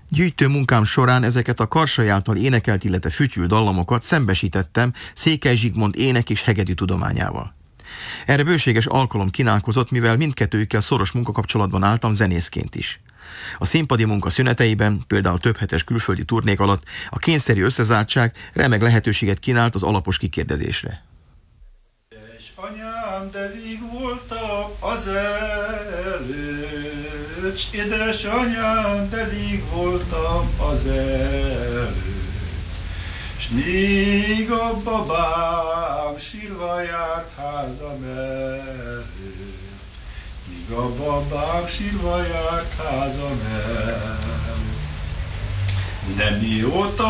Gyűjtő munkám során ezeket a Karsai által énekelt, illetve fütyül dallamokat szembesítettem Székely Zsigmond ének és hegedű tudományával. Erre bőséges alkalom kínálkozott, mivel mindkettőjükkel szoros munkakapcsolatban álltam zenészként is. A színpadi munka szüneteiben, például több hetes külföldi turnék alatt a kényszerű összezártság remek lehetőséget kínált az alapos kikérdezésre. Anyám, de vég voltam az előtt, édesanyám, de vég voltam az előtt, s még a babám sírva járt házam előtt, míg a babám sírva járt házam előtt. Nem mióta